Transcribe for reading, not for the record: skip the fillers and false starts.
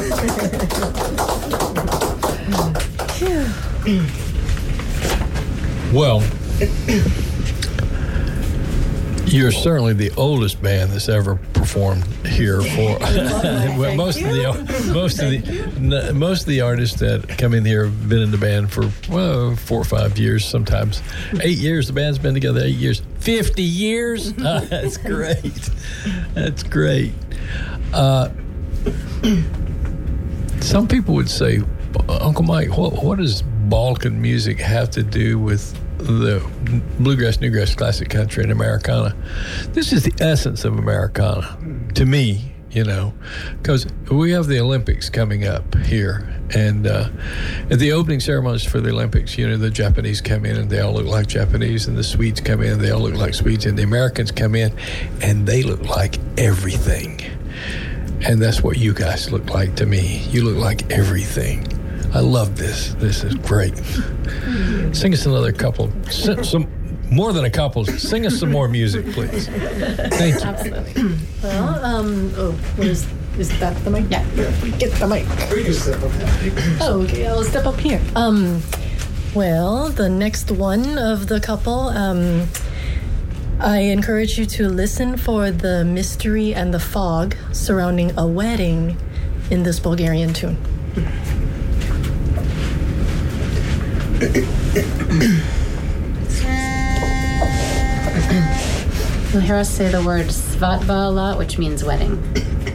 Well, you're certainly the oldest band that's ever performed here for. Well, most of the artists that come in here have been in the band for 4 or 5 years, sometimes 8 years. The band's been together 8 years, 50 years. That's great. That's great. Some people would say, Uncle Mike, what does Balkan music have to do with the bluegrass, newgrass, classic country, and Americana? This is the essence of Americana to me, because we have the Olympics coming up here, and at the opening ceremonies for the Olympics, the Japanese come in and they all look like Japanese, and the Swedes come in and they all look like Swedes, and the Americans come in and they look like everything. And that's what you guys look like to me. You look like everything. I love this. This is great. Sing us another couple. Some more than a couple. Sing us some more music, please. Thank you. Absolutely. Well, is that the mic? Yeah. Get the mic. We can step up there. Oh, okay. I'll step up here. Well, the next one of the couple, I encourage you to listen for the mystery and the fog surrounding a wedding in this Bulgarian tune. You'll hear us say the word svatba a lot, which means wedding.